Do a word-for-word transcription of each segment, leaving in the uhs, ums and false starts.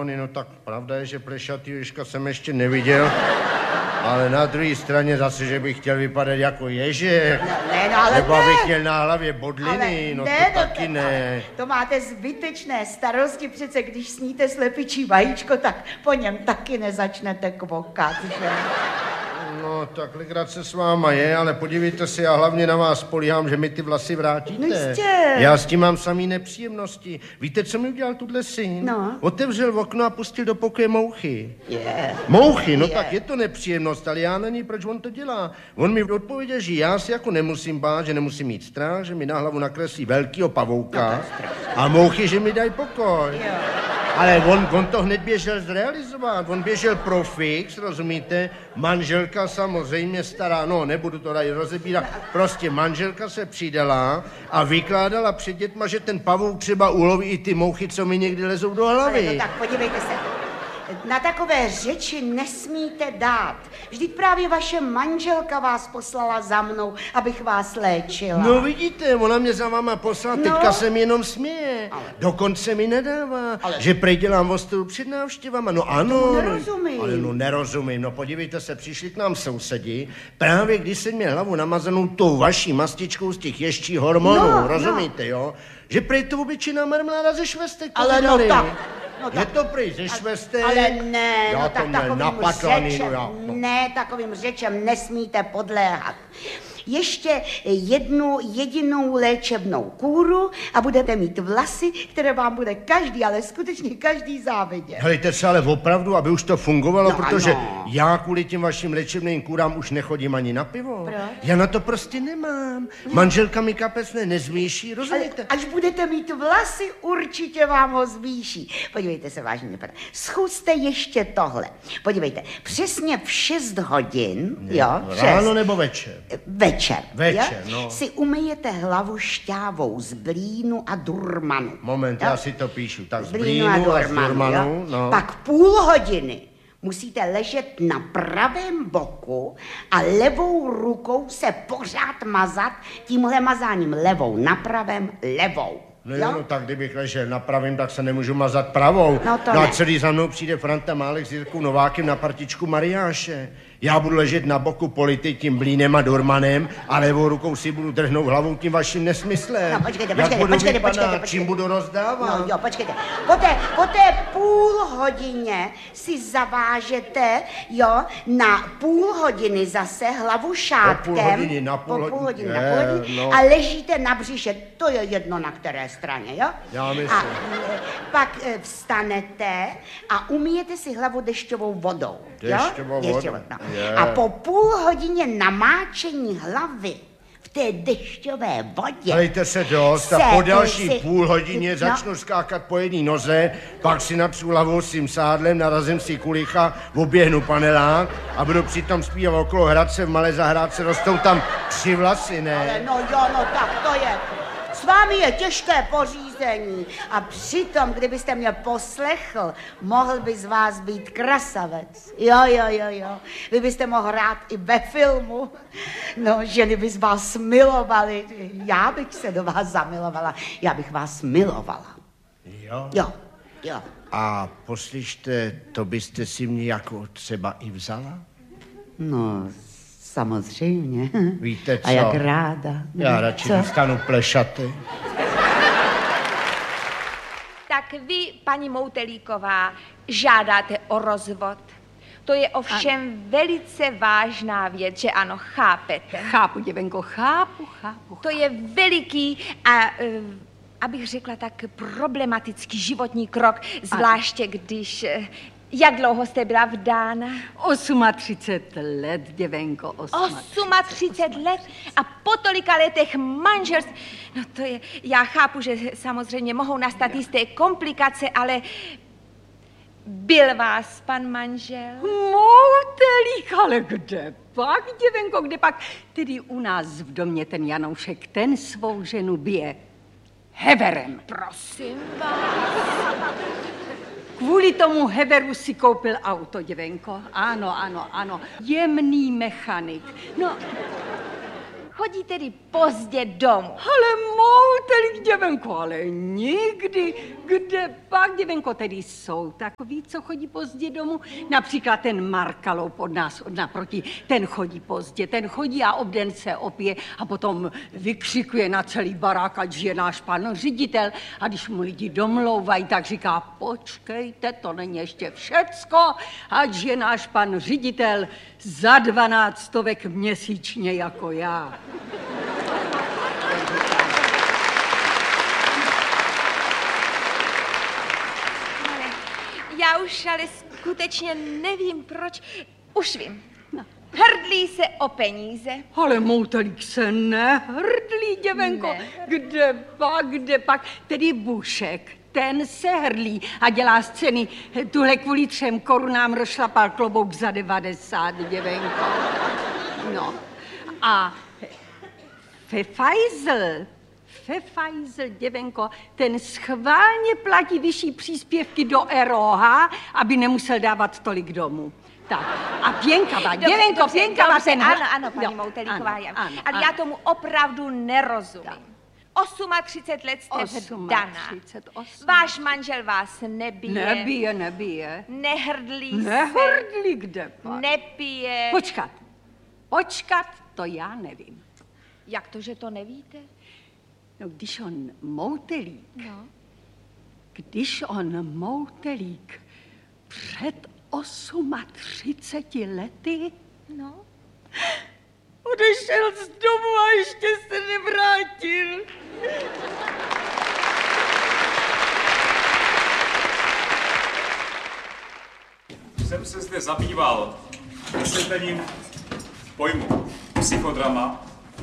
Pany, no tak pravda je, že plešatý Ježka jsem ještě neviděl, ale na druhé straně zase, že bych chtěl vypadat jako Ježek, no, ne, no, ale nebo ne. abych měl na hlavě bodliny, no ne, to no, taky to, ne. To máte zbytečné starosti, přece když sníte slepičí vajíčko, tak po něm taky nezačnete kvokat, že? No, tak legrace s váma je, ale podívejte se, já hlavně na vás spolíhám, že mi ty vlasy vrátíte. No jistě. Já s tím mám samý nepříjemnosti. Víte, co mi udělal tuhle syn? No. Otevřel okno a pustil do pokoje mouchy. Yeah. Mouchy, no Yeah. tak je to nepříjemnost, ale já není, proč on to dělá. On mi odpověděl, že já si jako nemusím bát, že nemusím mít strach, že mi na hlavu nakreslí velkýho pavouka no, a mouchy, že mi dají pokoj. Yeah. Ale on, on to hned běžel zrealizovat. On běžel pro fix, rozumíte? Manželka samozřejmě stará, no nebudu to tady rozebírat, prostě manželka se přidala a vykládala před dětma, že ten pavouk třeba uloví i ty mouchy, co mi někdy lezou do hlavy. Ale no tak podívejte se, na takové řeči nesmíte dát. Vždyť právě vaše manželka vás poslala za mnou, abych vás léčila. No vidíte, ona mě za váma poslala, no. Teďka se mi jenom směje. Ale... Dokonce mi nedává, ale... že prej dělám ostudu před návštěvama. No ano. To nerozumím. Ale no nerozumím, no podívejte se, přišli k nám sousedi, právě když jsem měl hlavu namazanou tou vaší mastičkou z těch ješčích hormonů, no, rozumíte, no. jo? Že prej to obyčejná marmeláda ze švestek. Ale no tak. No je to prej ze švestek. Ale ne, já no to tak měl takovým napatlaný, řečem, no já, no. ne, takovým řečem nesmíte podléhat. Ještě jednu jedinou léčebnou kůru a budete mít vlasy, které vám bude každý, ale skutečně každý závidět. Helejte se, ale opravdu, aby už to fungovalo, No protože ano. já kvůli těm vašim léčebným kůrám už nechodím ani na pivo. Proč? Já na to prostě nemám. Manželka mi kapesné nezvýší, rozumíte? Ale až budete mít vlasy, určitě vám ho zvýší. Podívejte se, vážně pane. Zkuste ještě tohle. Podívejte, přesně v šest hodin, ne, jo, ráno šest, nebo večer? Večer. Večer, jo? no. Si umyjete hlavu šťávou z blínu a durmanu. Moment, jo? já si to píšu. Tak z Blínu blínu a z durmanu, no. Pak půl hodiny musíte ležet na pravém boku a levou rukou se pořád mazat tímhle mazáním levou na pravém levou. No jo, no tak kdybych ležel na pravým, tak se nemůžu mazat pravou. No to no a ne. celý za mnou přijde Franta Málek s Jirkou Novákem na partičku Mariáše. Já budu ležet na boku polity tím blínem a durmanem a levou rukou si budu drhnout hlavou tím vaším nesmyslem. No počkejte, Jak počkejte, budu počkejte, vypadat, počkejte, počkejte. čím budu rozdávat. No jo, počkejte. Po té, po té půl hodině si zavážete, jo, na půl hodiny zase hlavu šátkem. Po půl hodiny, na půl po půl hodiny, je, na půl hodiny no. a ležíte na břiše. To je jedno na které straně, jo? Já myslím. A e, pak e, vstanete a umyjete si hlavu dešťovou vodou. Dešťovou jo? vodou. Dešťovou, no. Je. A po půl hodině namáčení hlavy v té dešťové vodě. Helejte se dost a se- po další si- půl hodině no. začnu skákat po jedné noze, pak si natřu hlavou s tím sádlem, narazím si kulicha, oběhnu panelák a budu přitom zpívat okolo Hradce v Malé zahrádce, rostou tam tři vlasy, ne? Ale no jo, no tak to je. S vámi je těžké pořízení a přitom, kdybyste mě poslechl, mohl by z vás být krasavec. Jo, jo, jo, jo. Vy byste mohl hrát i ve filmu. No, ženy by z vás milovaly. Já bych se do vás zamilovala. Já bych vás milovala. Jo. Jo, jo. A poslyšte, to byste si mě jako třeba i vzala? No, samozřejmě. Víte co? A jak ráda. Já radši Co? zůstanu plešaty. Tak vy, paní Moutelíková, žádáte o rozvod. To je ovšem ano. velice vážná věc, že ano, chápete? Chápu, děvenko, chápu, chápu. To je veliký a, uh, abych řekla tak, problematický životní krok, zvláště když... Uh, jak dlouho jste byla vdána? třicet osm let, děvenko, třicet osm let a po tolika letech manželství. No to je, já chápu, že samozřejmě mohou nastat jisté komplikace, ale byl vás pan manžel? Moutelík, ale kde pak, děvenko, kde pak? Tedy u nás v domě ten Janoušek, ten svou ženu bije heverem. Prosím vás. Kvůli tomu heveru si koupil auto, děvenko. Ano, ano, ano. Jemný mechanik. No, chodí tedy pozdě domů. Ale moutelik, děvenko, ale nikdy. Kde pak, děvenko, tedy jsou takový, co chodí pozdě domů? Například ten Markalou od nás od naproti, ten chodí pozdě, ten chodí a obden se opije a potom vykřikuje na celý barák, ať je náš pan ředitel. A když mu lidi domlouvají, tak říká, počkejte, to není ještě všecko, ať je náš pan ředitel za dvanáct stovek měsíčně jako já. Ale já už ale skutečně nevím, proč. Už vím. No. Hrdlí se o peníze. Ale moutelík se nehrdlí, děvenko. Ne. Kde pak, kde pak? Tedy Bušek, ten se hrdlí a dělá scény. Tuhle kvůli třem korunám rozšlapal klobouk za devadesát, děvenko. No. A Pfeifeisel, Pfeifeisel, děvenko, ten schválně platí vyšší příspěvky do R O H, aby nemusel dávat tolik domů. Tak, a Pěnkava, děvenko, Dobře, Pěnkava dobře, ten... Ano, ano, paní no, Moutelíková, ano, já- ano, ale ano. já tomu opravdu nerozumím. třicet let jste vdaná. třicet osm. Váš manžel vás nebije. Nebije, nebije. Nehrdlí se. Nehrdlí, kde pak? Nepije. Počkat, počkat, to já nevím. Jak to, že to nevíte? No, když on moutelík, No. když on moutelík před třiceti osmi lety No. odešel z domu a ještě se nevrátil. Jsem se zde zabýval vysvětlením pojmu psychodrama.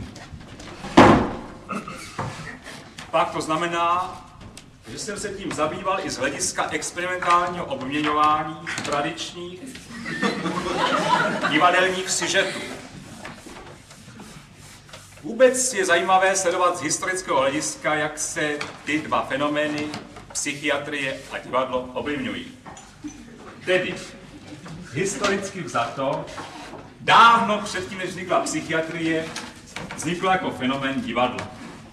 Pak to znamená, že jsem se tím zabýval i z hlediska experimentálního obměňování tradičních divadelních sižetů. Vůbec je zajímavé sledovat z historického hlediska, jak se ty dva fenomény, psychiatrie a divadlo, ovlivňují. Tedy, historicky vzato, dávno předtím, než vznikla psychiatrie, vzniklo jako fenomén divadlo.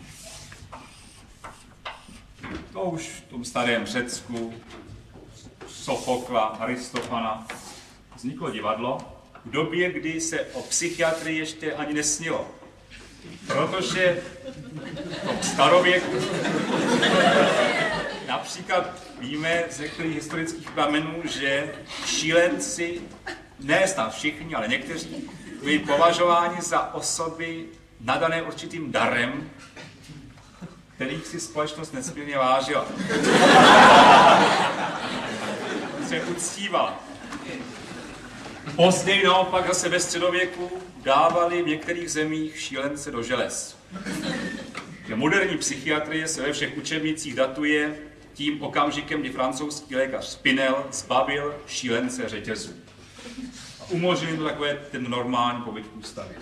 To už v tom starém Řecku, Sofokla, Aristofana, vzniklo divadlo v době, kdy se o psychiatrii ještě ani nesnilo. Protože v tom starověku například víme z některých historických pramenů, že šílenci, ne snad všichni, ale někteří, byli považováni za osoby nadané určitým darem, kterých si společnost nesmírně vážila. Se uctívala. Později naopak zase ve středověku dávali v některých zemích šílence do želez. Že moderní psychiatrie se ve všech učebnicích datuje tím okamžikem, kdy francouzský lékař Spinel zbavil šílence řetězů. A umožnil to takové ten normální pobyt v ústavě.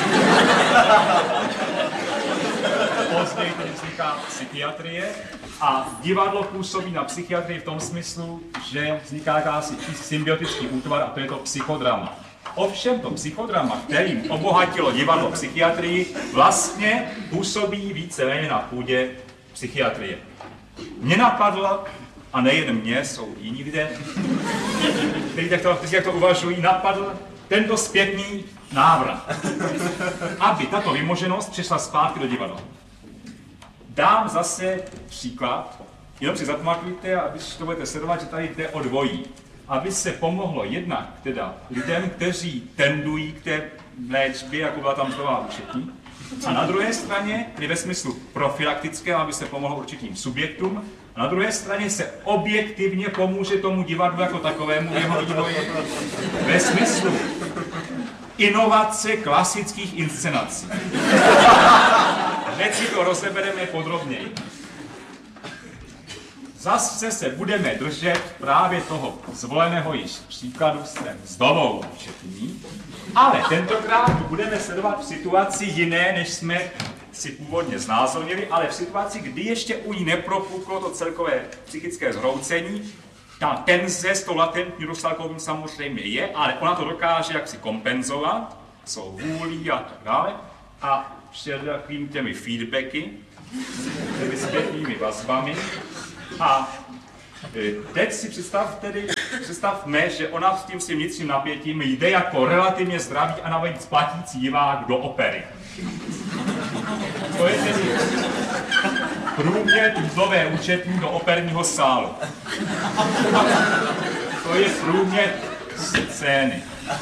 Později tedy vzniká psychiatrie a divadlo působí na psychiatrii v tom smyslu, že vzniká jakási symbiotický útvar a to je to psychodrama. Ovšem to psychodrama, kterým obohatilo divadlo psychiatrii, vlastně působí víceméně na půdě psychiatrie. Mě napadlo, a nejen mě, jsou jiní lidé, kteří takto, kteří takto uvažují, napadl tento zpětný návrat, aby tato vymoženost přišla zpátky do divadla. Dám zase příklad, jenom si zapamatujte, a když to budete sledovat, že tady jde o dvojí. Aby se pomohlo jednak teda lidem, kteří tendují k té léčbě, jako byla tam zdrová účetní, a na druhé straně, tedy ve smyslu profilaktické, aby se pomohlo určitým subjektům, a na druhé straně se objektivně pomůže tomu divadlu jako takovému jeho vývoji ve smyslu inovace klasických inscenací. Hned si to rozebereme podrobněji. Zase se budeme držet právě toho zvoleného již příkladu s tím zdovou účetní, ale tentokrát budeme sledovat v situaci jiné, než jsme si původně znázornili, ale v situaci, kdy ještě u ní nepropuklo to celkové psychické zhroucení. Ta tenze s tou latentní Rusálkovým samozřejmě je, ale ona to dokáže jaksi kompenzovat, jsou vůlí a tak dále. A všelijakými těmi feedbacky, těmi zpětnými vazbami. A teď si představ tedy, představme, že ona s tím svým vnitřním napětím jde jako relativně zdravý a navíc platící divák do opery. To je tedy průměr mzdové účetní do operního sálu. To je průměr scény.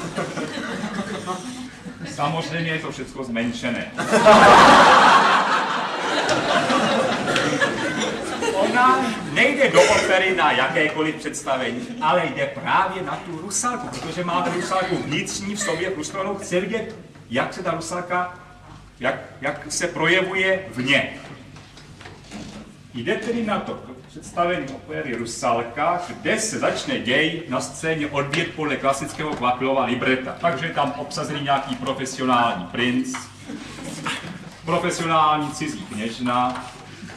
Samozřejmě je to všechno zmenšené. Ona nejde do opery na jakékoliv představení, ale jde právě na tu Rusalku, protože má tu Rusalku vnitřní v sobě frustrovanou, chce vidět, jak se ta Rusalka, jak, jak se projevuje v ně. Jde tedy na to představení opery Rusalka, kde se začne děj na scéně odvíjet podle klasického Kvapilova libreta. Takže je tam obsazený nějaký profesionální princ, profesionální cizí kněžna,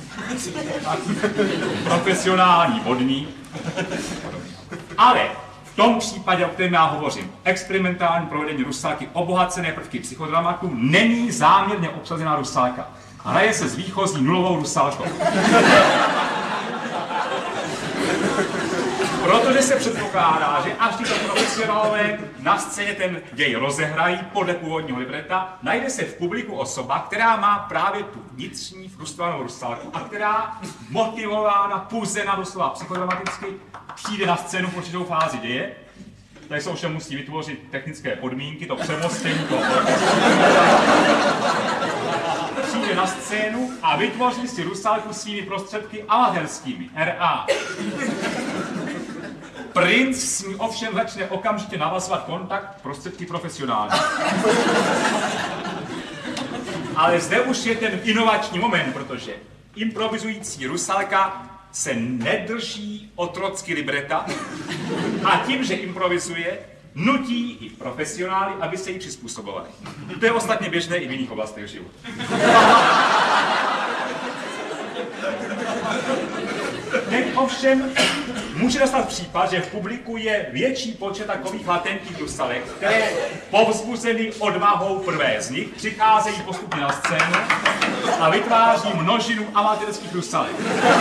profesionální vodník. Ale v tom případě, o kterém já hovořím, experimentální provedení Rusalky, obohacené prvky psychodramatu, není záměrně obsazená Rusalka. Hraje se s výchozí nulovou Rusalkou. Protože se předpokládá, že až tyto profesionálové na scéně ten děj rozehrají podle původního libreta, najde se v publiku osoba, která má právě tu vnitřní frustrovanou Rusalku a která, motivována, puzena doslova psychodramaticky, přijde na scénu po určitou fázi děje. Tady se ovšem musí vytvořit technické podmínky, to přemostění toho. Přijde na scénu a vytvoří si Rusalku svými prostředky amatérskými, R A. Princ s ní ovšem začne okamžitě navazovat kontakt prostředky profesionální. Ale zde už je ten inovační moment, protože improvizující Rusalka se nedrží otrocky libreta a tím, že improvizuje, nutí i profesionály, aby se jí přizpůsobovali. To je ostatně běžné i v jiných oblastech života. Teď ovšem může nastat případ, že v publiku je větší počet takových latentních Rusalek, které povzbuzeny odvahou prvé z nich přicházejí postupně na scénu a vytváří množinu amatérských Rusalek.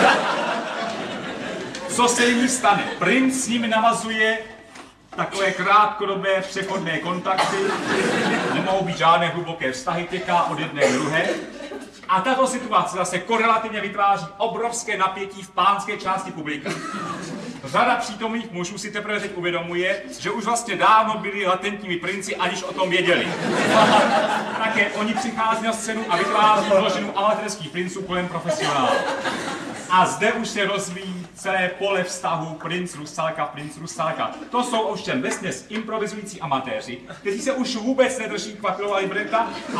Co se jim stane? Princ s nimi navazuje takové krátkodobé přechodné kontakty, nemohou být žádné hluboké vztahy, těká od jedné k druhé. A tato situace zase korelativně vytváří obrovské napětí v pánské části publika. Řada přítomných mužů si teprve teď uvědomuje, že už vlastně dávno byli latentními princi, aniž o tom věděli. Také oni přichází na scénu a vytváří množinu amatérských princů kolem profesionálů. A zde už se rozvíjí celé pole vztahu princ Rusalka, princ Rusalka. To jsou ovšem vesměs improvizující amatéři, kteří se už vůbec nedrží Kvapilova libreta a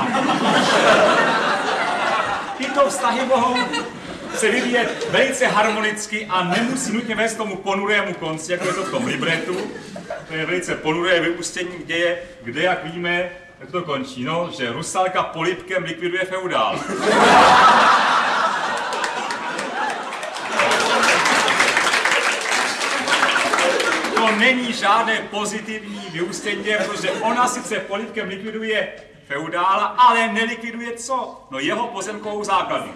tyto vztahy mohou se vyvíjet velice harmonicky a nemusí nutně vést tomu ponurému konci, jako je to v tom libretu. To je velice ponuré vyústění děje, kde, jak víme, jak to končí, no, že Rusalka polibkem likviduje feudál. To není žádné pozitivní vyústění, protože ona sice polibkem likviduje feudála, ale nelikviduje co? No jeho pozemkovou základnu.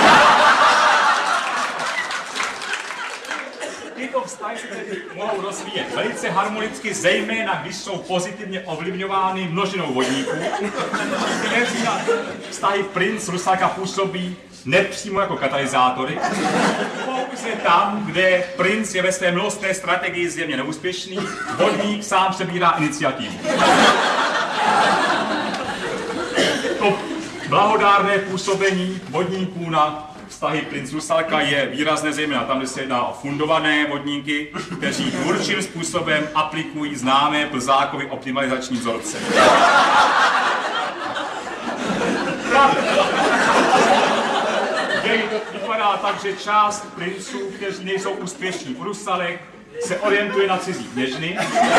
Tyto vztahy se tedy mohou rozvíjet velice harmonicky, zejména když jsou pozitivně ovlivňovány množinou vodníků, kteří na vztahy princ Rusalka působí nepřímo jako katalyzátory. Pouze tam, kde princ je ve své milostné strategii zjevně neúspěšný, vodník sám přebírá iniciativu. To blahodárné působení vodníků na vztahy princ Rusalka je výrazné zejména tam, kde se jedná o fundované vodníky, kteří tvůrčím způsobem aplikují známé Plzákovy optimalizační vzorce. Děj vypadá tak, že část princů, kteří nejsou úspěšní u Rusalek, se orientuje na cizí kněžny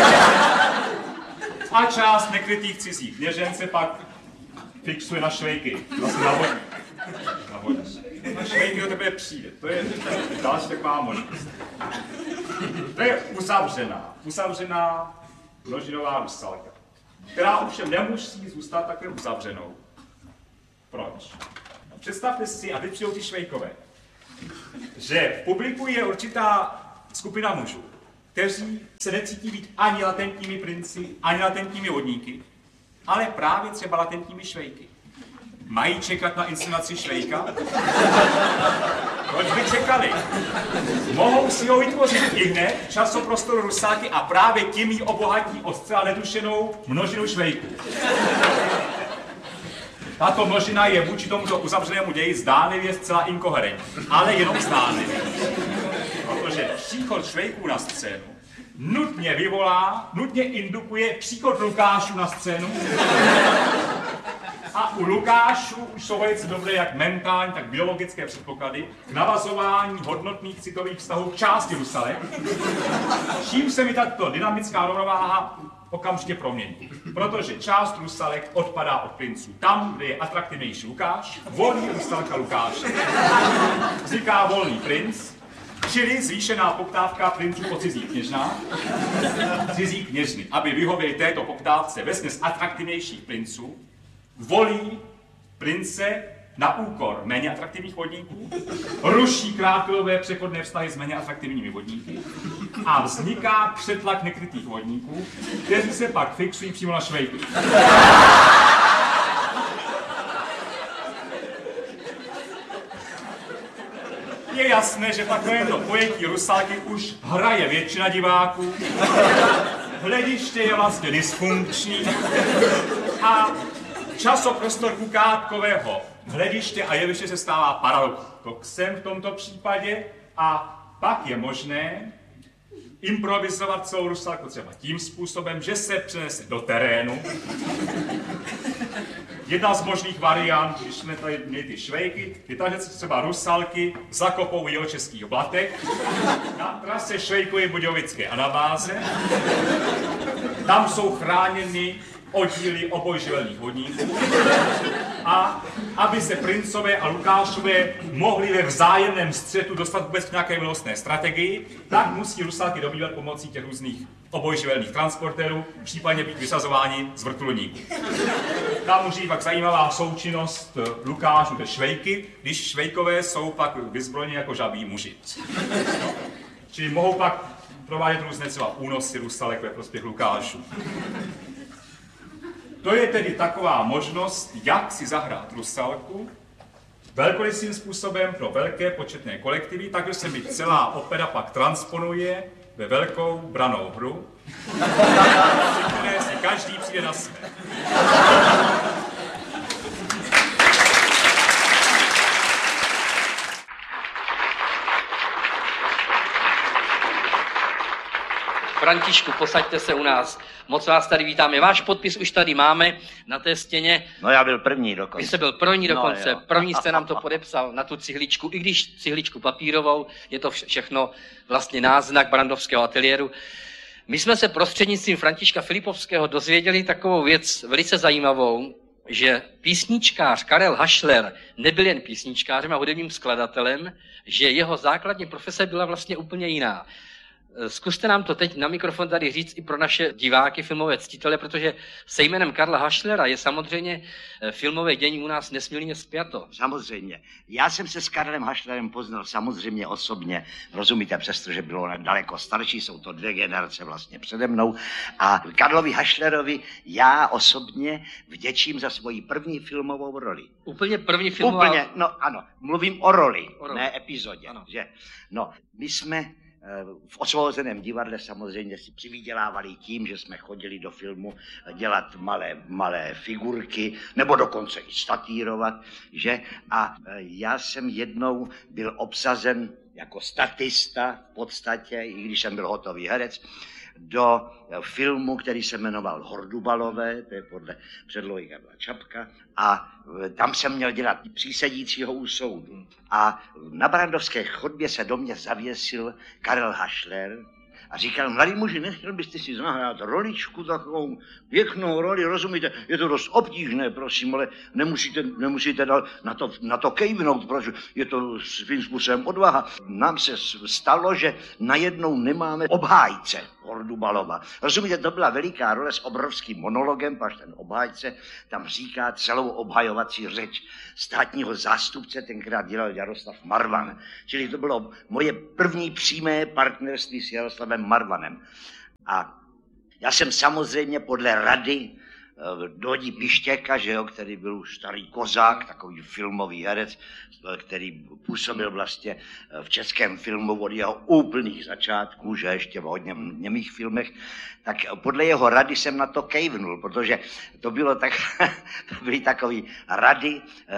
a část nekrytých cizích kněžen se pak fixuje na švejky, vlastně na vodní. Na vodní. Na švejky do tebe přijde, to je další taková možnost. To je uzavřená, uzavřená množinová Rusalka, která ovšem nemusí zůstat také uzavřenou. Proč? No, představte si, a teď přijou ty Švejkové, že v publiku je určitá skupina mužů, kteří se necítí být ani latentními princi, ani latentními vodníky, ale právě třeba latentními Švejky. Mají čekat na inscenaci Švejka? Proč by čekali? Mohou si ho vytvořit i hned v časoprostoru Rusáky a právě tím ji obohatí o zcela netušenou množinu Švejků. Tato množina je vůči tomuto uzavřenému ději zdánlivě zcela inkoherentní, ale jenom zdánlivě. Protože příchod Švejků na scénu nutně vyvolá, nutně indukuje příchod Lukášů na scénu. A u Lukášů už jsou velice dobré jak mentální, tak biologické předpoklady k navazování hodnotných citových vztahů k části Rusalek, čím se mi tato dynamická rovnováha okamžitě promění. Protože část Rusalek odpadá od princů. Tam, kde je atraktivnější Lukáš, volí Rusalka Lukáše. Vzniká volný princ, čili zvýšená poptávka princů po cizích kněžnách, cizí kněžny, aby vyhověli této poptávce vesměs atraktivnějších princů, volí prince na úkor méně atraktivních vodníků, ruší krátkodobé přechodné vztahy s méně atraktivními vodníky a vzniká přetlak nekrytých vodníků, kteří se pak fixují přímo na Švejky. Je jasné, že takovémto pojetí Rusáky už hraje většina diváků, hlediště je vlastně dysfunkční a časoprostor kukátkového hlediště a jeviště se stává paradoxem v tomto případě a pak je možné improvizovat celou Rusalku třeba tím způsobem, že se přenese do terénu. Jedna z možných variant, když jsme tady měli ty Švejky, je ta, že se třeba Rusalky zakopou v jihočeských blatech na trase Švejkové Budějovické anabáze. Tam jsou chráněny oddíly obojživelných vodníků a aby se princové a Lukášové mohli ve vzájemném střetu dostat vůbec k nějaké milostné strategii, tak musí Rusalky dobývat pomocí těch různých obojživelných transportérů, případně být vysazováni z vrtulníků. Tam může být pak zajímavá součinnost Lukášů a Švejky, když Švejkové jsou pak vyzbrojeni jako žabí muži. Čili mohou pak provádět různé třeba únosy Rusalek ve prospěch Lukášů. To je tedy taková možnost, jak si zahrát Rusalku velkorysým způsobem pro velké početné kolektivy, takže se mi celá opera pak transponuje ve velkou branou hru, které si každý přijde na své. Františku, posaďte se u nás. Moc vás tady vítáme. Váš podpis už tady máme na té stěně. No já byl první dokonce. Vy jste byl první dokonce. No, první jste nám to podepsal na tu cihličku. I když cihličku papírovou, je to všechno vlastně náznak Brandovského ateliéru. My jsme se prostřednictvím Františka Filipovského dozvěděli takovou věc velice zajímavou, že písničkář Karel Hašler nebyl jen písničkářem a hudebním skladatelem, že jeho základní profese byla vlastně úplně jiná. Zkuste nám to teď na mikrofon tady říct i pro naše diváky, filmové ctitele, protože se jménem Karla Hašlera je samozřejmě filmové dění u nás nesmírně spjato. Samozřejmě. Já jsem se s Karlem Hašlerem poznal samozřejmě osobně, rozumíte, přestože bylo daleko starší, jsou to dvě generace vlastně přede mnou. A Karlovi Hašlerovi já osobně vděčím za svoji první filmovou roli. Úplně první filmová... Úplně, no ano, mluvím o roli, o roli. ne epizodě, Ano. že? No, my jsme v Osvobozeném divadle samozřejmě si přivydělávali tím, že jsme chodili do filmu dělat malé, malé figurky, nebo dokonce i statírovat, že? A já jsem jednou byl obsazen jako statista v podstatě, i když jsem byl hotový herec, do filmu, který se jmenoval Hordubalové, to je podle předlohy Karla Čapka, a tam jsem měl dělat přísedícího u soudu. A na Brandovské chodbě se do mě zavěsil Karel Hašler A říkal, mladý muži, nechtěl byste si zahrát roličku, takovou pěknou roli, rozumíte? Je to dost obtížné, prosím, ale nemusíte, nemusíte na to, na to kejvnout, protože je to svým způsobem odvaha. Nám se stalo, že najednou nemáme obhájce Hordubalova. Rozumíte, to byla veliká role s obrovským monologem, až ten obhájce tam říká celou obhajovací řeč státního zástupce, tenkrát dělal Jaroslav Marvan. Čili to bylo moje první přímé partnerství s Jaroslavem Marvanem. A já jsem samozřejmě podle rady Dodi Pištěka, že jo, který byl už starý kozák, takový filmový herec, který působil vlastně v českém filmu od jeho úplných začátků, že ještě v hodně němých filmech, tak podle jeho rady jsem na to kejvnul, protože to bylo tak, to byly takový rady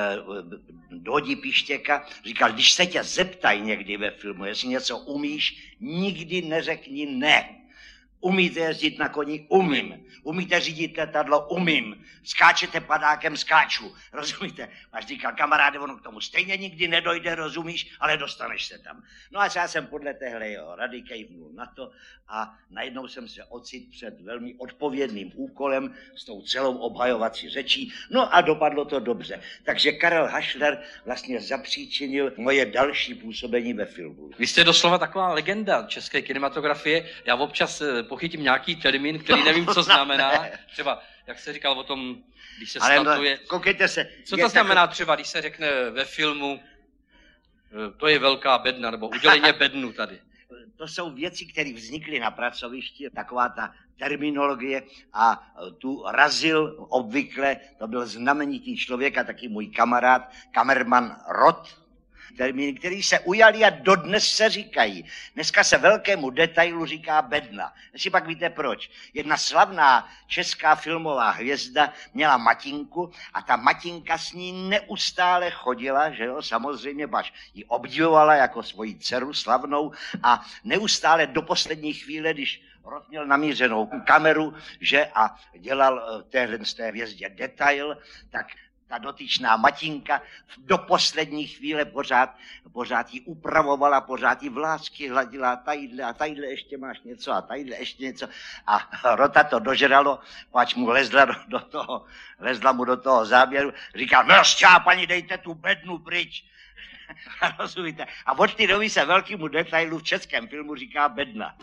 Dodi Pištěka, říkal, když se tě zeptají někdy ve filmu, jestli něco umíš, nikdy neřekni ne. Umíte jezdit na koni? Umím. Umíte řídit letadlo? Umím. Skáčete padákem? Skáču. Rozumíte? Až říkal, kamaráde, ono k tomu stejně nikdy nedojde, rozumíš, ale dostaneš se tam. No a já jsem podle téhle jeho rady kejvnul na to a najednou jsem se ocitl před velmi odpovědným úkolem s tou celou obhajovací řečí. No a dopadlo to dobře. Takže Karel Hašler vlastně zapříčinil moje další působení ve filmu. Vy jste doslova taková legenda české kinematografie. Já občas pochytím nějaký termín, který nevím, co znamená. Třeba, jak se říkal o tom, když se ale statuje. No, koukejte se. Co to znamená třeba, když se řekne ve filmu, to je velká bedna, nebo udělejme bednu tady? To jsou věci, které vznikly na pracovišti, taková ta terminologie a tu razil obvykle, to byl znamenitý člověk a taky můj kamarád, kamerman Rod, termíny, který se ujali a dodnes se říkají. Dneska se velkému detailu říká bedna. Jestli pak víte proč. Jedna slavná česká filmová hvězda měla matinku a ta matinka s ní neustále chodila, že jo, samozřejmě, baš ji obdivovala jako svoji dceru slavnou a neustále do poslední chvíle, když Rod měl namířenou kameru, že a dělal téhle z té hvězdě detail, tak ta dotyčná matinka do poslední chvíle pořád, pořád ji upravovala, pořád ji vlásky hladila, tadyhle a tadyhle ještě máš něco a tadyhle ještě něco. A Rota to dožralo, pač mu lezla do, do toho, lezla mu do toho záběru, říkal, no šťápani, dejte tu bednu pryč. Rozumíte? A od té doby se velkému detailu v českém filmu říká bedna.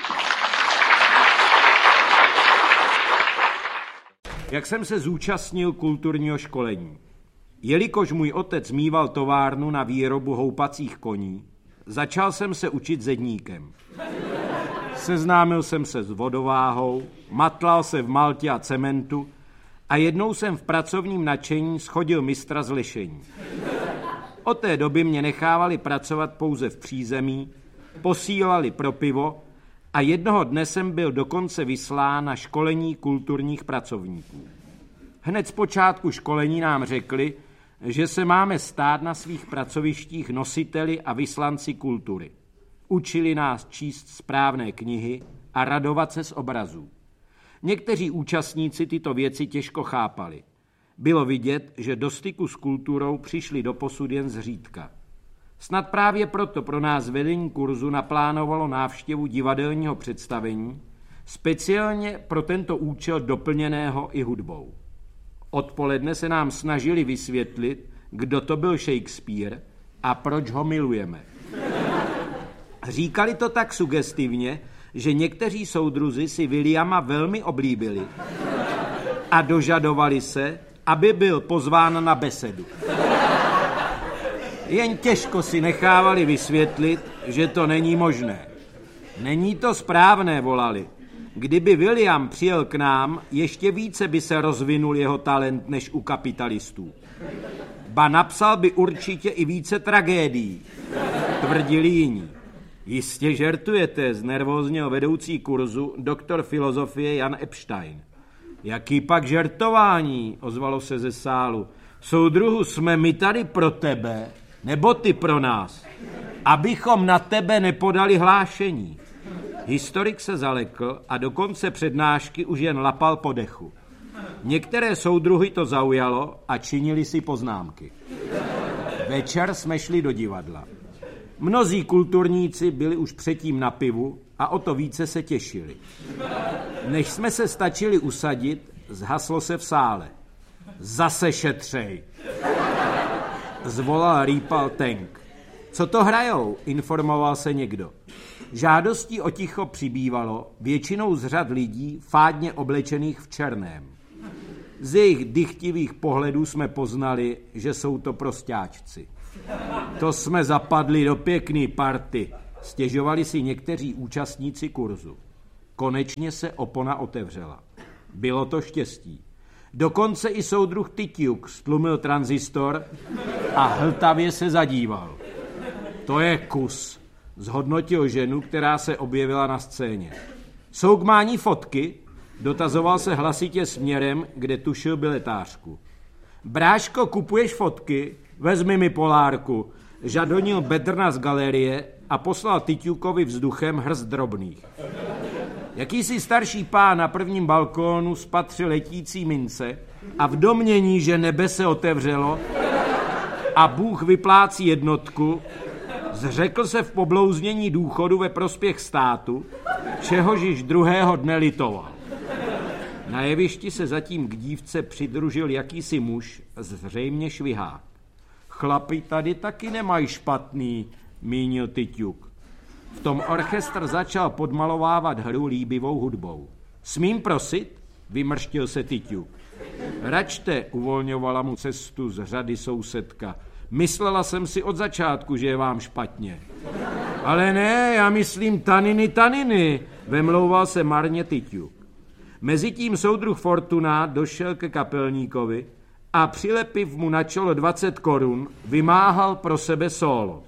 Jak jsem se zúčastnil kulturního školení. Jelikož můj otec mýval továrnu na výrobu houpacích koní, začal jsem se učit zedníkem. Seznámil jsem se s vodováhou, matlal se v maltě a cementu a jednou jsem v pracovním nadšení schodil mistra z lešení. Od té doby mě nechávali pracovat pouze v přízemí, posílali pro pivo a jednoho dne jsem byl dokonce vyslán na školení kulturních pracovníků. Hned z počátku školení nám řekli, že se máme stát na svých pracovištích nositeli a vyslanci kultury. Učili nás číst správné knihy a radovat se z obrazů. Někteří účastníci tyto věci těžko chápali. Bylo vidět, že do styku s kulturou přišli doposud jen zřídka. Snad právě proto pro nás vedení kurzu naplánovalo návštěvu divadelního představení, speciálně pro tento účel doplněného i hudbou. Odpoledne se nám snažili vysvětlit, kdo to byl Shakespeare a proč ho milujeme. Říkali to tak sugestivně, že někteří soudruzi si Williama velmi oblíbili a dožadovali se, aby byl pozván na besedu. Jen těžko si nechávali vysvětlit, že to není možné. Není to správné, volali. Kdyby William přijel k nám, ještě více by se rozvinul jeho talent než u kapitalistů. Ba napsal by určitě i více tragédií, tvrdili jiní. Jistě žertujete, znervózněl vedoucí kurzu doktor filozofie Jan Epstein. Jaký pak žertování, ozvalo se ze sálu. Soudruhu, jsme my tady pro tebe, nebo ty pro nás, abychom na tebe nepodali hlášení. Historik se zalekl a do konce přednášky už jen lapal po dechu. Některé soudruhy to zaujalo a činili si poznámky. Večer jsme šli do divadla. Mnozí kulturníci byli už předtím na pivu a o to více se těšili. Než jsme se stačili usadit, zhaslo se v sále. Zase šetřej, zvolal rýpal Tank. Co to hrajou, informoval se někdo. Žádostí o ticho přibývalo, většinou z řad lidí fádně oblečených v černém. Z jejich dychtivých pohledů jsme poznali, že jsou to prostáčci. To jsme zapadli do pěkný party, stěžovali si někteří účastníci kurzu. Konečně se opona otevřela. Bylo to štěstí. Dokonce i soudruh Tyťuk stlumil tranzistor a hltavě se zadíval. To je kus, zhodnotil ženu, která se objevila na scéně. Jsou k mání fotky? Dotazoval se hlasitě směrem, kde tušil biletářku. Bráško, kupuješ fotky? Vezmi mi polárku. Žadonil Bedrna z galerie a poslal Tyťukovi vzduchem hrst drobných. Jakýsi starší pán na prvním balkónu spatřil letící mince a v domnění, že nebe se otevřelo a Bůh vyplácí jednotku, zřekl se v poblouznění důchodu ve prospěch státu, čehož již druhého dne litoval. Na jevišti se zatím k dívce přidružil jakýsi muž, zřejmě švihák. Chlapi tady taky nemají špatný, mínil Tyťuk. V tom orchestr začal podmalovávat hru líbivou hudbou. Smím prosit? Vymrštil se Tyťuk. Račte, uvolňovala mu cestu z řady sousedka. Myslela jsem si od začátku, že je vám špatně. Ale ne, já myslím taniny, taniny, vemlouval se marně Tyťuk. Mezitím soudruh Fortuna došel ke kapelníkovi a přilepiv mu na čelo dvacet korun, vymáhal pro sebe sólo.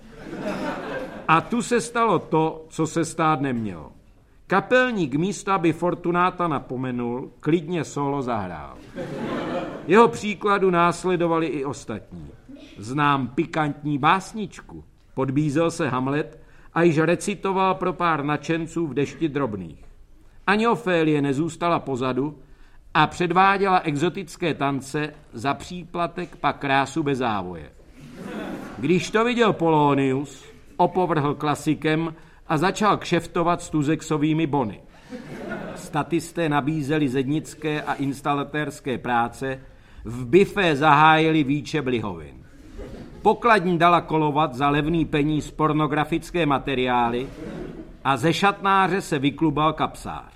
A tu se stalo to, co se stát nemělo. Kapelník místo, aby Fortunáta napomenul, klidně sólo zahrál. Jeho příkladu následovali i ostatní. Znám pikantní básničku, podbízel se Hamlet a již recitoval pro pár nadšenců v dešti drobných. Ani Ofélie nezůstala pozadu a předváděla exotické tance, za příplatek pak krásu bez závoje. Když to viděl Polonius, opovrhl klasikem a začal kšeftovat s tuzexovými bony. Statisté nabízeli zednické a instalatérské práce, v bifé zahájili výče blihovin. Pokladní dala kolovat za levný peníz pornografické materiály a ze šatnáře se vyklubal kapsář.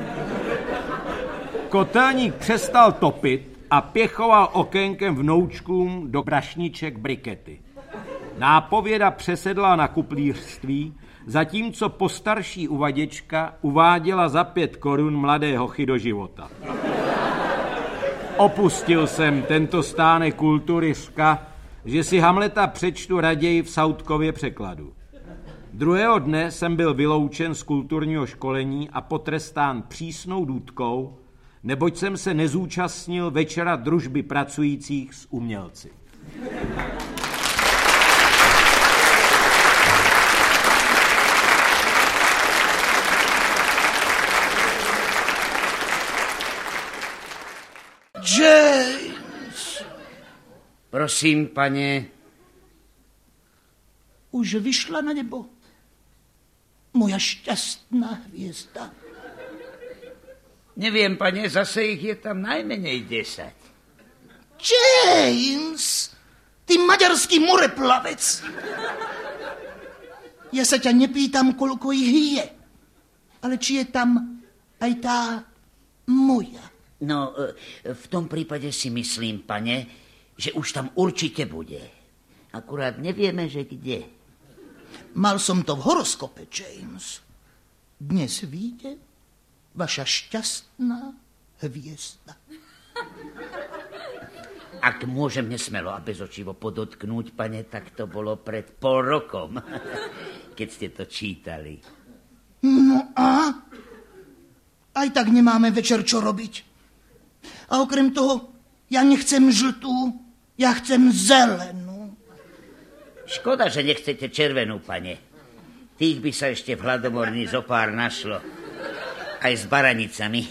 Kotelník přestal topit a pěchoval okénkem vnoučkům do brašniček brikety. Nápověda přesedla na kuplířství, zatímco postarší uvaděčka uváděla za pět korun mladé hochy do života. Opustil jsem tento stánek kulturistka, že si Hamleta přečtu raději v Sautkově překladu. Druhého dne jsem byl vyloučen z kulturního školení a potrestán přísnou důtkou, neboť jsem se nezúčastnil večera družby pracujících s umělci. James! Prosím, paně. Už vyšla na nebo moja šťastná hvězda. Nevím, paně, zase jich je tam najmenej deset. James, ty maďarský moreplavec. Já se tě nepýtam, kolko jich je, ale či je tam aj tá moja. No, v tom případě si myslím, paně, že už tam určitě bude. Akurát nevíme, že kde. Mal som to v horoskope, James. Dnes vyjde vaša šťastná hviezda. Ak môžem nesmelo a bezočivo podotknúť, pane, tak to bolo pred pol rokom, keď ste to čítali. No a? Aj tak nemáme večer čo robiť. A okrem toho, ja nechcem žltú, ja chcem zelenú. Škoda, že nechcete červenú, pane. Tých by sa ešte v hladomorni zo pár našlo. Aj s baranicami.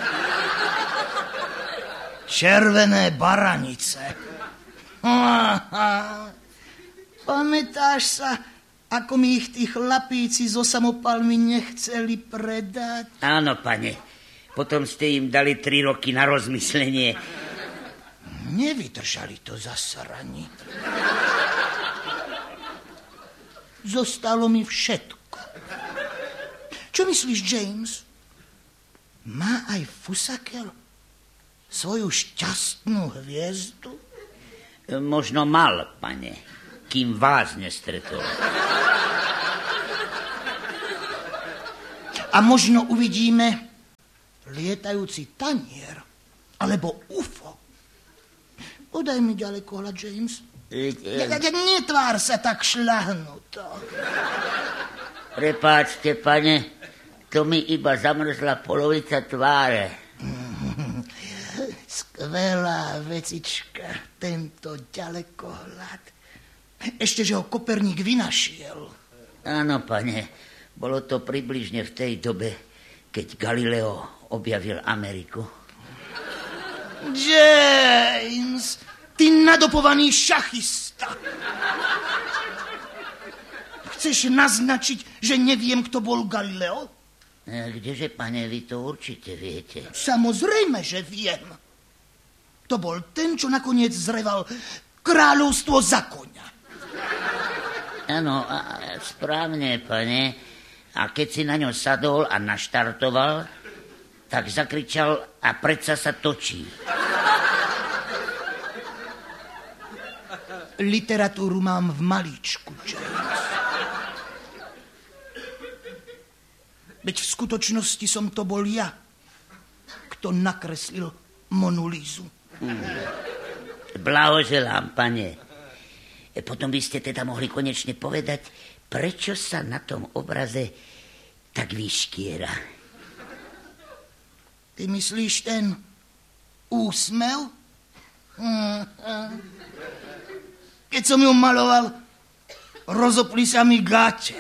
Červené baranice. Pamätáš sa, ako mi ich tí chlapíci zo samopalmi nechceli predať. Áno, pane. Potom ste im dali tri roky na rozmyslenie. Nevydržali to zasrani. Zostalo mi všetko. Čo myslíš, James? Má aj Fusakel svoju šťastnú hviezdu? Možno mal, pane, kým vás nestretol. A možno uvidíme lietajúci tanier alebo ú ef ó. Podaj mi ďalekohľad, James. Ja, ja, netvár sa tak šľahnuto. Prepáčte, pane, to mi iba zamrzla polovica tváre. Skvelá vecička, tento ďalekohľad. Ešte, že ho Koperník vynašiel. Áno, pane, bolo to približne v tej dobe, keď Galileo objavil Ameriku. James, ty nadopovaný šachista. Chceš naznačiť, že neviem, kto bol Galileo? Kdeže, pane, vy to určite viete. Samozrejme, že viem. To bol ten, čo nakoniec zreval kráľovstvo za koňa. Áno, správne, pane. A keď si na ňo sadol a naštartoval, tak zakričal a predsa sa točí. Literatúru mám v malíčku, James. Veď v skutočnosti som to bol ja, kto nakreslil Monu Lízu. Mm. Blahoželám, pane. E potom by ste teda mohli konečne povedať, prečo sa na tom obraze tak vyškiera. Ty myslíš ten úsmev? Keď som ju maloval, rozopli sa mi gáče.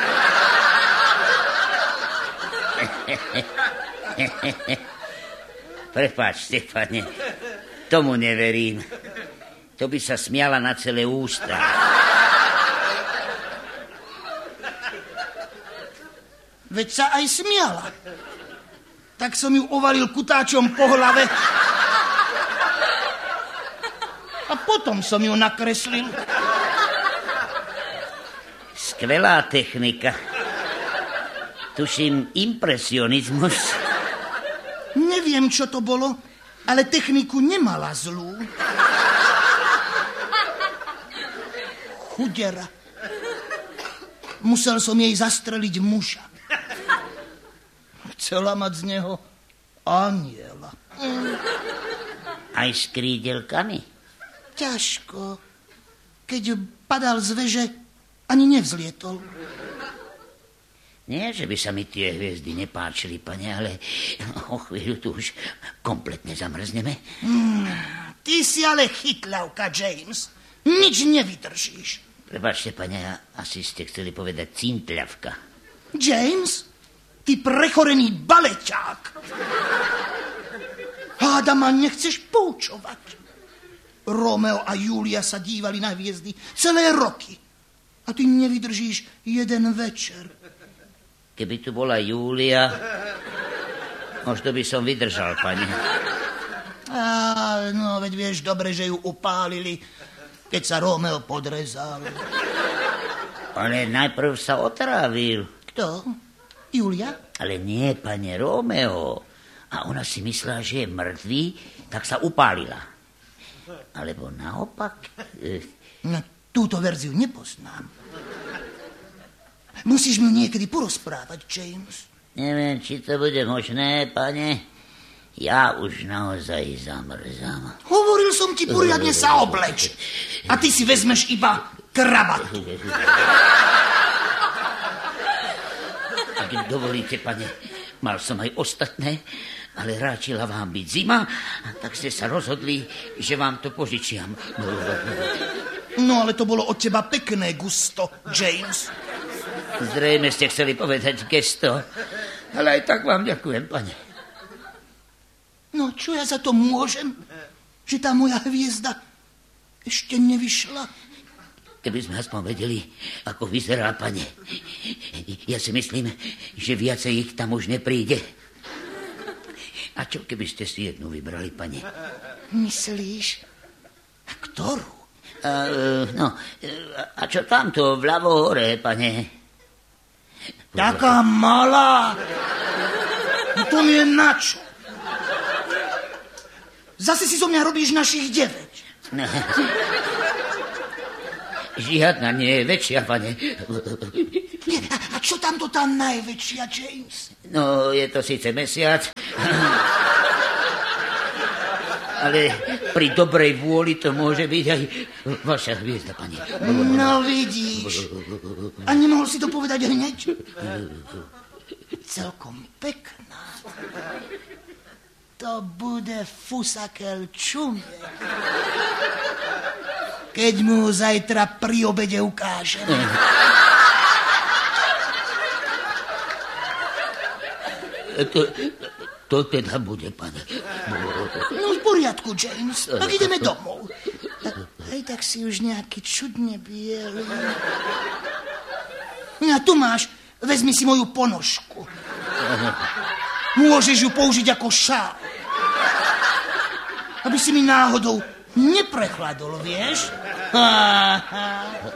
Prepáčte, pane, tomu neverím. To by sa smiala na celé ústa. Veď sa aj smiala. Tak som ju ovalil kutáčom po hlave a potom som ju nakreslil. Skvelá technika. Tuším, impresionizmus. Neviem, čo to bolo, ale techniku nemala zlú. Chudera. Musel som jej zastreliť muža. Chcela mať z neho aniela. Aj s krídelkami? Ťažko. Keď padal z veže, ani nevzlietol. Nie, že by sa mi tie hviezdy nepáčili, pane, ale o chvíľu tu už kompletne zamrzneme. Hmm, ty si ale chytľavka, James. Nič nevydržíš. Prepáčte, pane, asi ste chceli povedať cintľavka. James, ty prechorený baleťák. Háda ma nechceš poučovať. Romeo a Julia sa dívali na hviezdy celé roky. A ty nevydržíš jeden večer. Keby tu bola Júlia, možno by som vydržal, pani. Á, no, veď vieš dobre, že ju upálili, keď sa Romeo podrezal. Ale najprv sa otrávil. Kto? Julia? Ale nie, pane, Romeo. A ona si myslela, že je mŕtvý, tak sa upálila. Alebo naopak. No, túto verziu nepoznám. Musíš mi niekedy porozprávať, James. Neviem, či to bude možné, pane. Ja už naozaj zamrzám. Hovoril som ti poriadne sa obleč. A ty si vezmeš iba kravatu. Ak dovolíte, pane, mal som aj ostatné, ale ráčila vám byť zima, tak ste sa rozhodli, že vám to požičiam. No, ale to bolo od teba pekné gusto, James. Zrejme ste chceli povedať gesto, ale aj tak vám ďakujem, pane. No, čo ja za to môžem, že tá moja hviezda ešte nevyšla? keby sme aspoň vedeli, ako vyzerá pane. Ja si myslím, že viacej ich tam už nepríde. A čo keby ste si jednu vybrali, pane? Myslíš? A ktorú? A, no, a čo tamto vľavo hore, pane? Taká malá. No to mi je načo. Zase si zo mňa robíš našich deväť. No. Žiadna nie je väčšia, pane. A čo tamto tá najväčšia, James? No, je to síce mesiac, ale pri dobrej vôli to môže byť aj vaša hviezda, pani. No vidíš. A nemohol si to povedať hneď? Celkom pekná. To bude fusakel čumiek. Keď mu zajtra pri obede ukážem. To, to teda bude, pane. No v poriadku, James. Tak ideme domov. Hej, tak si už nejaký čudne bielý. A tu máš, vezmi si moju ponožku. Môžeš ju použiť ako šál. Aby si mi náhodou neprechladol, vieš? Ha, ha.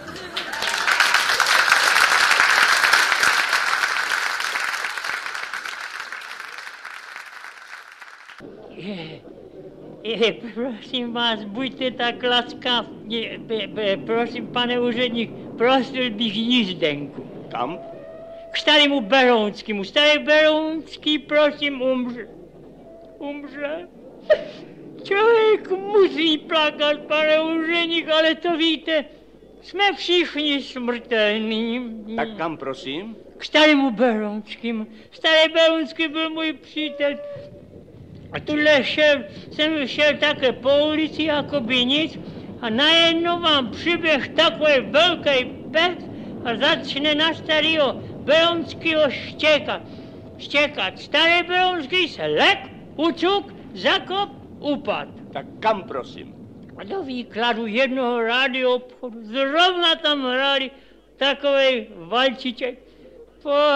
Je, je, prosím vás, buďte tak laskaví. Prosím, pane úředník, prosil bych jízdenku. Kam? K starému Berounskému. Starý Berounský, prosím, umře. Umře. Člověk musí plakat, pane úředník, ale to víte, jsme všichni smrtelní. Tak kam, prosím? K starému Berounskému. Starý Berounský byl můj přítel. A tuhle šel, jsem šel také po ulici, jako by nic, a najednou vám přiběh takový velký pes a začne na starého Berounského štěkat. Štěkat. Starý Berounský se lek, ucuk, zakop, upad. Tak kam, prosím? A do výkladu jednoho rádio obchodu zrovna tam hráli takovej valčiček. Po